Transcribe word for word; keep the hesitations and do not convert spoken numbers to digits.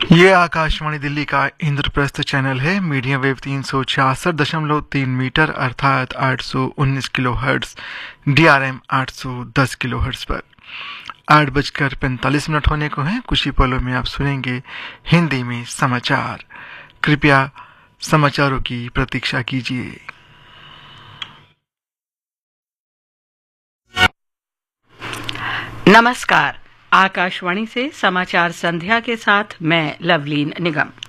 ये आकाशवाणी दिल्ली का इंद्रप्रस्थ चैनल है। मीडियम वेव तीन सौ छियासठ दशमलव तीन मीटर अर्थात आठ सौ उन्नीस kilo hertz, D R M आठ सौ दस किलो हर्ट्स पर आठ बजकर पैंतालीस मिनट होने को हैं। कुछ ही पलों में आप सुनेंगे हिंदी में समाचार। कृपया समाचारों की प्रतीक्षा कीजिए। नमस्कार, आकाशवाणी से समाचार संध्या के साथ मैं लवलीन निगम।